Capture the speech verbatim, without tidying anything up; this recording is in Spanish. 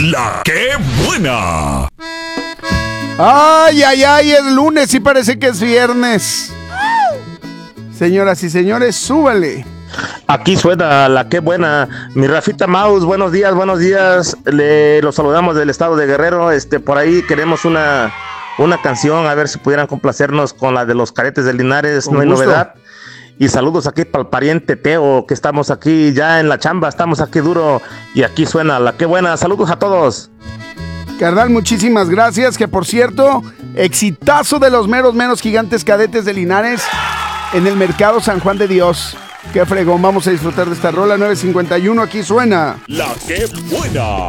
La que buena. Ay, ay, ay, es lunes y parece que es viernes. Señoras y señores, súbale. Aquí suena la que buena. Mi Rafita Maus, buenos días, buenos días. Le los saludamos del estado de Guerrero. Este, por ahí queremos una, una canción, a ver si pudieran complacernos con la de los Cadetes de Linares, Con no hay gusto. novedad. Y saludos aquí para el pariente Teo, que estamos aquí ya en la chamba, estamos aquí duro. Y aquí suena la que buena. Saludos a todos. Carnal, muchísimas gracias. Que por cierto, exitazo de los meros, menos gigantes Cadetes de Linares en el mercado San Juan de Dios. Qué fregón, vamos a disfrutar de esta rola. Nueve cincuenta y uno, aquí suena La que buena.